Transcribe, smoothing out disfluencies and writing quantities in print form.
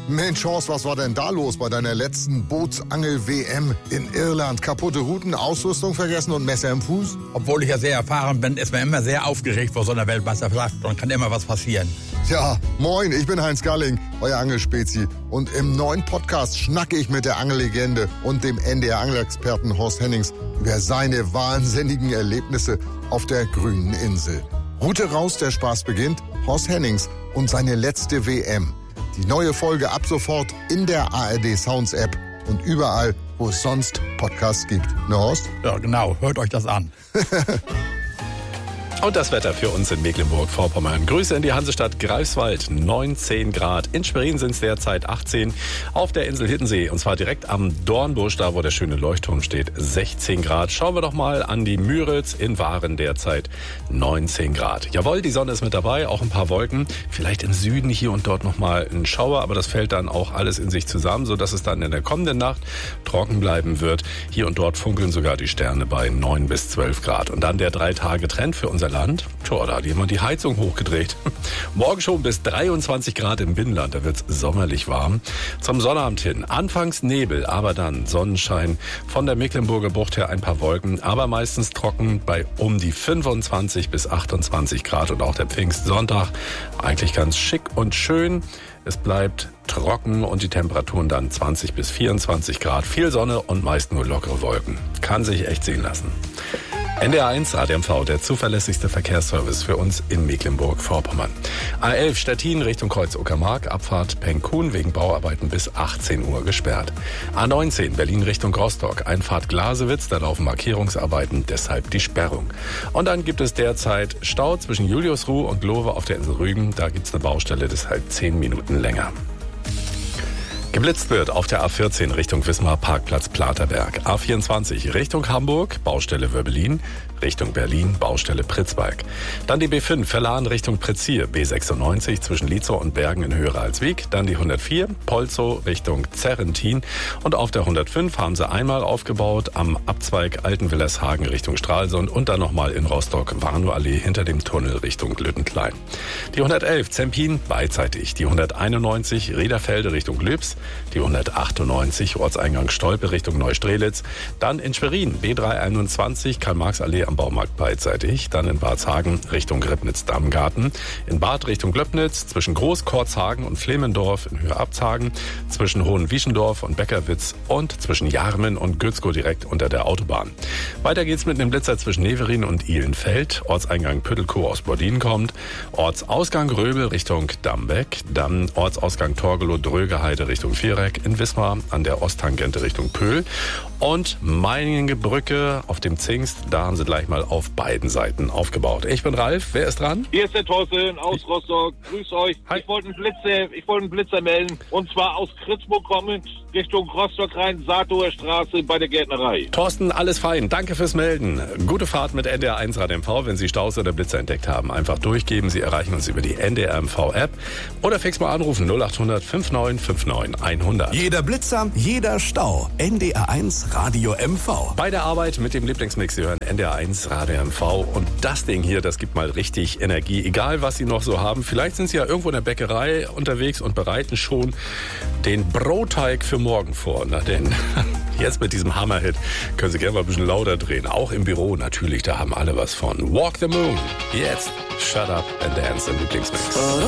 Mensch, Horst, was war denn da los bei deiner letzten Bootsangel-WM in Irland? Kaputte Routen, Ausrüstung vergessen und Messer im Fuß? Obwohl ich ja sehr erfahren bin, ist man immer sehr aufgeregt vor so einer Weltmeisterschaft und kann immer was passieren. Ja, moin, ich bin Heinz Galling, euer Angelspezi. Und im neuen Podcast schnacke ich mit der Angellegende und dem NDR-Angelexperten Horst Hennings über seine wahnsinnigen Erlebnisse auf der grünen Insel. Route raus, der Spaß beginnt. Horst Hennings und seine letzte WM. Die neue Folge ab sofort in der ARD Sounds App und überall, wo es sonst Podcasts gibt. Ne, Horst? Ja, genau. Hört euch das an. Und das Wetter für uns in Mecklenburg-Vorpommern. Grüße in die Hansestadt Greifswald, 19 Grad. In Schwerin sind es derzeit 18. Auf der Insel Hiddensee, und zwar direkt am Dornbusch, da wo der schöne Leuchtturm steht, 16 Grad. Schauen wir doch mal an die Müritz in Waren derzeit 19 Grad. Jawohl, die Sonne ist mit dabei, auch ein paar Wolken. Vielleicht im Süden hier und dort nochmal ein Schauer, aber das fällt dann auch alles in sich zusammen, sodass es dann in der kommenden Nacht trocken bleiben wird. Hier und dort funkeln sogar die Sterne bei 9 bis 12 Grad. Und dann der 3-Tage-Trend für unser Land. Tja, da hat jemand die Heizung hochgedreht. Morgen schon bis 23 Grad im Binnenland, da wird's sommerlich warm. Zum Sonnabend hin anfangs Nebel, aber dann Sonnenschein. Von der Mecklenburger Bucht her ein paar Wolken, aber meistens trocken bei um die 25 bis 28 Grad. Und auch der Pfingstsonntag eigentlich ganz schick und schön. Es bleibt trocken und die Temperaturen dann 20 bis 24 Grad. Viel Sonne und meist nur lockere Wolken. Kann sich echt sehen lassen. NDR1 ADMV, der zuverlässigste Verkehrsservice für uns in Mecklenburg-Vorpommern. A11 Stettin Richtung Kreuz Uckermark, Abfahrt Penkhuhn wegen Bauarbeiten bis 18 Uhr gesperrt. A19 Berlin Richtung Rostock, Einfahrt Glasewitz, da laufen Markierungsarbeiten, deshalb die Sperrung. Und dann gibt es derzeit Stau zwischen Juliusruh und Glowe auf der Insel Rügen, da gibt es eine Baustelle, deshalb 10 Minuten länger. Geblitzt wird auf der A14 Richtung Wismar Parkplatz Platerberg. A24 Richtung Hamburg, Baustelle Wörbelin. Richtung Berlin, Baustelle Pritzwalk. Dann die B5 Verlahen Richtung Pretzier, B96 zwischen Lietzow und Bergen in Höhere-Alswiek. Dann die 104 Polzow Richtung Zerrentin. Und auf der 105 haben sie einmal aufgebaut am Abzweig Altenwillershagen Richtung Stralsund und dann nochmal in Rostock Warnow-Allee hinter dem Tunnel Richtung Lüttenklein. Die 111 Zempin beidseitig. Die 191 Riederfelde Richtung Lübs. Die 198 Ortseingang Stolpe Richtung Neustrelitz. Dann in Schwerin B321 Karl-Marx-Allee am Baumarkt beidseitig. Dann in Barzhagen Richtung Ribnitz-Dammgarten. In Bad Richtung Glöppnitz zwischen Groß-Korzhagen und Flemendorf in Höhe Abzagen. Zwischen Hohenwieschendorf und Beckerwitz und zwischen Jarmen und Gützkow direkt unter der Autobahn. Weiter geht's mit einem Blitzer zwischen Neverin und Ihlenfeld. Ortseingang Püttelkow aus Bordin kommt. Ortsausgang Röbel Richtung Dambeck. Dann Ortsausgang Torgelow-Drögeheide Richtung Viereck in Wismar an der Osttangente Richtung Pöhl. Und Meiningebrücke auf dem Zingst, da haben sie gleich mal auf beiden Seiten aufgebaut. Ich bin Ralf, wer ist dran? Hier ist der Thorsten aus Rostock. Grüß euch. Hi. Ich wollte einen Blitzer melden. Und zwar aus Kritzburg kommend Richtung Rostock rein, Saatower Straße bei der Gärtnerei. Thorsten, alles fein. Danke fürs Melden. Gute Fahrt mit NDR1 RadMV. Wenn Sie Staus oder Blitzer entdeckt haben, einfach durchgeben. Sie erreichen uns über die NDR-MV-App oder fix mal anrufen 0800 5959 100. Jeder Blitzer, jeder Stau. NDR1 Radio MV. Bei der Arbeit mit dem Lieblingsmix, Sie hören NDR1 Radio MV und das Ding hier, das gibt mal richtig Energie, egal was Sie noch so haben. Vielleicht sind Sie ja irgendwo in der Bäckerei unterwegs und bereiten schon den Brotteig für morgen vor. Na denn, jetzt mit diesem Hammerhit können Sie gerne mal ein bisschen lauter drehen. Auch im Büro natürlich, da haben alle was von. Walk the Moon. Jetzt, Shut Up and Dance im Lieblingsmix.